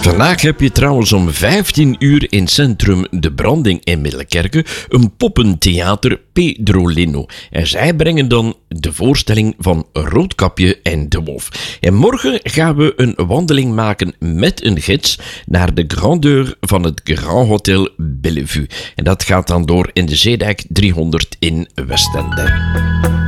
Vandaag heb je trouwens om 15 uur in Centrum De Branding in Middelkerke een poppentheater Pedrolino. En zij brengen dan de voorstelling van Roodkapje en de Wolf. En morgen gaan we een wandeling maken met een gids naar de grandeur van het Grand Hotel Bellevue. En dat gaat dan door in de Zeedijk 300 in Westende.